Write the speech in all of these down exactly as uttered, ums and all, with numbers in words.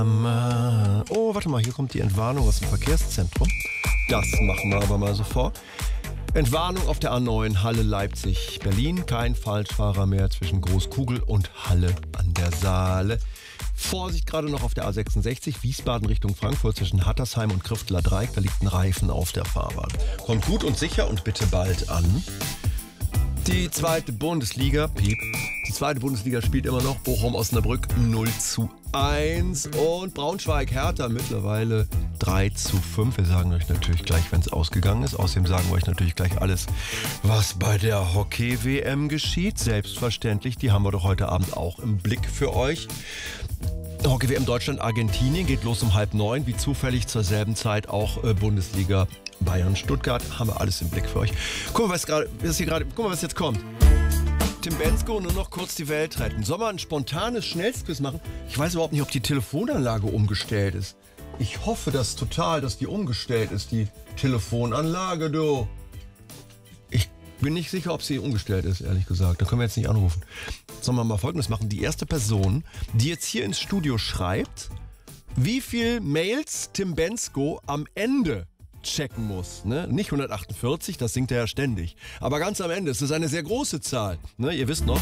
Oh, warte mal, hier kommt die Entwarnung aus dem Verkehrszentrum. Das machen wir aber mal sofort. Entwarnung auf der A neun Halle Leipzig-Berlin. Kein Falschfahrer mehr zwischen Großkugel und Halle an der Saale. Vorsicht gerade noch auf der A sechsundsechzig, Wiesbaden Richtung Frankfurt zwischen Hattersheim und Krifteler Dreieck. Da liegt ein Reifen auf der Fahrbahn. Kommt gut und sicher und bitte bald an. Die zweite Bundesliga, Piep, die zweite Bundesliga spielt immer noch. Bochum-Osnabrück null zu eins und Braunschweig-Hertha mittlerweile drei zu fünf. Wir sagen euch natürlich gleich, wenn es ausgegangen ist. Außerdem sagen wir euch natürlich gleich alles, was bei der Hockey-W M geschieht. Selbstverständlich, die haben wir doch heute Abend auch im Blick für euch. Hockey-W M Deutschland-Argentinien geht los um halb neun, wie zufällig zur selben Zeit auch äh, Bundesliga Bayern-Stuttgart. Haben wir alles im Blick für euch. Guck mal, was, grad, was, hier grad, guck mal, was jetzt kommt. Tim Bendzko, nur noch kurz die Welt retten. Sollen wir ein spontanes Schnellsquiz machen? Ich weiß überhaupt nicht, ob die Telefonanlage umgestellt ist. Ich hoffe das total, dass die umgestellt ist, die Telefonanlage, du. Ich bin nicht sicher, ob sie umgestellt ist, ehrlich gesagt. Da können wir jetzt nicht anrufen. Sollen wir mal Folgendes machen? Die erste Person, die jetzt hier ins Studio schreibt, wie viel Mails Tim Bendzko am Ende checken muss. Ne? Nicht hundertachtundvierzig, das singt er ja ständig. Aber ganz am Ende, es ist eine sehr große Zahl. Ne? Ihr wisst noch,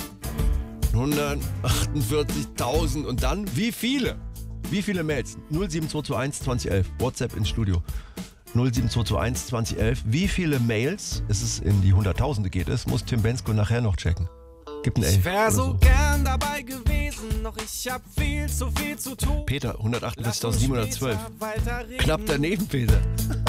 hundertachtundvierzigtausend und dann wie viele? Wie viele Mails? null sieben zwei zwei eins zwanzig elf, WhatsApp ins Studio. null sieben zwei zwei eins zwanzig elf. Wie viele Mails, es ist in die Hunderttausende geht es, muss Tim Bendzko nachher noch checken? Gibt ein elf. Ich wär so, so gern dabei gewesen, doch ich hab viel zu viel zu tun. Peter, hundertachtundvierzigtausendsiebenhundertzwölf. Knapp daneben, Peter.